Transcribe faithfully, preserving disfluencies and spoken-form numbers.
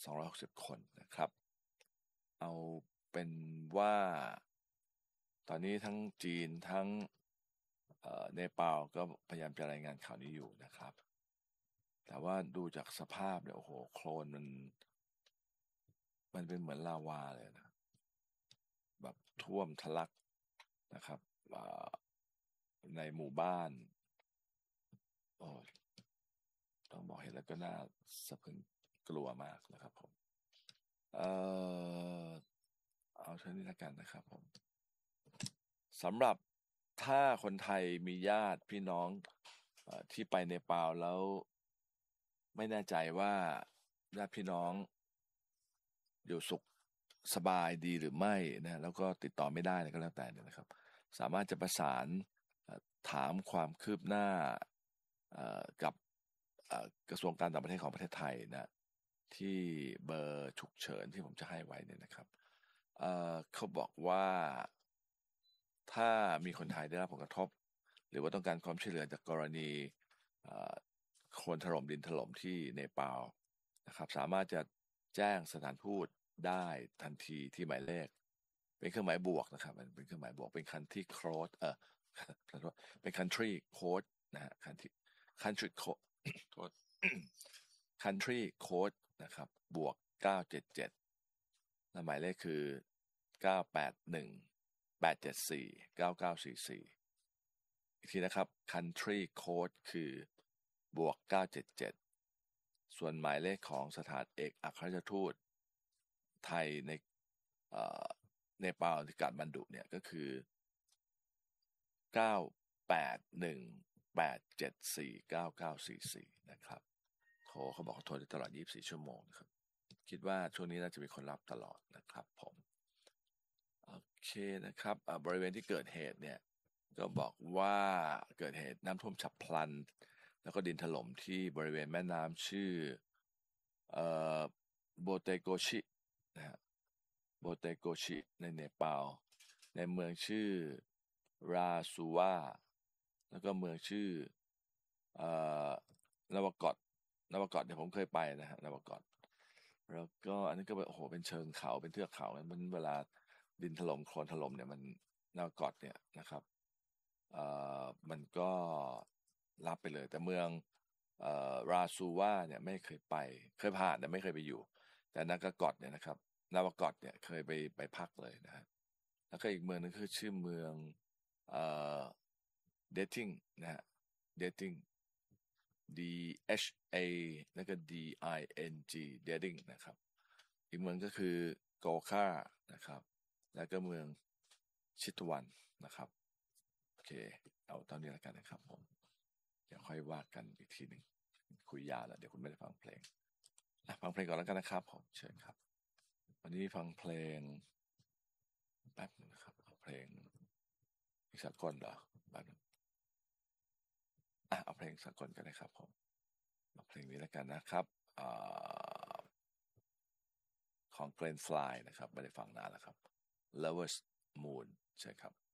สองร้อยหกสิบคนนะครับเอาเป็นว่าตอนนี้ทั้งจีนทั้งเนปาลก็พยายามจะรายงานข่าวนี้อยู่นะครับแต่ว่าดูจากสภาพเนี่ยโอ้โหโคลนมันมันเป็นเหมือนลาวาเลยนะแบบท่วมทะลักนะครับในหมู่บ้านโอ้ต้องบอกเห็นแล้วก็น่าสะพรึงกลัวมากนะครับผมเอ่อเอาเท่านี้ละกันนะครับผมสำหรับถ้าคนไทยมีญาติพี่น้องเอ่อที่ไปเนปาลแล้วไม่แน่ใจว่าญาติพี่น้องอยู่สุขสบายดีหรือไม่นะแล้วก็ติดต่อไม่ได้ก็แล้วแต่เนี่ยนะครับสามารถจะประสานเอ่อถามความคืบหน้าเอ่อกับเอ่อกระทรวงการต่างประเทศของประเทศไทยนะที่เบอร์ฉุกเฉินที่ผมจะให้ไว้เนี่ยนะครับเอ่อเขาบอกว่าถ้ามีคนไทยได้รับผลกระทบหรือว่าต้องการความช่วยเหลือจากกรณีเอ่อโคลนถล่มดินถล่มที่เนปาลนะครับสามารถจะแจ้งสถานทูตได้ทันทีที่หมายเลขเป็นเครื่องหมายบวกนะครับมันเป็นเครื่องหมายบวกเป็น country code เอ่อขอโทษเป็น country code นะฮะ country country code โทษ country code นะครับบวกเก้าเจ็ดเจ็ดและหมายเลขคือเก้าแปดหนึ่งแปดเจ็ดสี่เก้าเก้าสี่สี่อีกทีนะครับ country code คือบวกเก้าเจ็ดเจ็ดส่วนหมายเลขของสถานเอกอัครราชทูตไทยในเอ่อเนปาลที่กาฐมานดุเนี่ยก็คือเก้าแปดหนึ่งแปดเจ็ดสี่เก้าเก้าสี่สี่นะครับโทรเขาบอกเขาโทรได้ตลอดยี่สิบสี่ชั่วโมงนะครับคิดว่าช่วงนี้น่าจะมีคนรับตลอดนะครับผมโอเคนะครับบริเวณที่เกิดเหตุเนี่ยก็บอกว่าเกิดเหตุน้ำท่วมฉับพลันแล้วก็ดินถล่มที่บริเวณแม่น้ำชื่อเอ่อโบเตโกชินะฮะโบเตโกชิในเนปาลในเมืองชื่อราซูวาแล้วก็เมืองชื่อเอ่อนวากอตนวากอตเนี่ยผมเคยไปนะฮะนวากอตแล้วก็อันนี้ก็แบบโอ้โหเป็นเชิงเขาเป็นเทือกเขามันเวลาดินถล่มโคลนถล่มเนี่ยมันนวากอตเนี่ยนะครับเอ่อมันก็รับไปเลยแต่เมืองเอ่อราซูวาเนี่ยไม่เคยไปเคยผ่านแต่ไม่เคยไปอยู่แต่นากากอตเนี่ยนะครับนาวากอตเนี่ยเคยไปไปพักเลยนะฮะแล้วก็อีกเมืองนึงคือชื่อเมืองเอ่อเดทิงนะฮะเดทิง D H A แล้วก็ D I N G Deading นะครับอีกเมืองก็คือโกคานะครับแล้วก็เมืองชิตวันนะครับโอเคเอาเท่านี้แล้วกันนะครับผมเดี๋ยวค่อยว่ากันอีกทีหนึ่งคุยยาวแล้วเดี๋ยวคุณไม่ได้ฟังเพลงฟังเพลงก่อนแล้วกันนะครับผมเชิญครับวันนี้ฟังเพลงแป๊บนึงนะครับเอาเพลงอีกสักคนเหรอแป๊บนึงอ่ะเอาเพลงสักคนกันนะครับผมเอาเพลงนี้แล้วกันนะครับอ่าของ Glenn Fry นะครับไม่ได้ฟังนานแล้วครับ Lovers Moon ใช่ครับ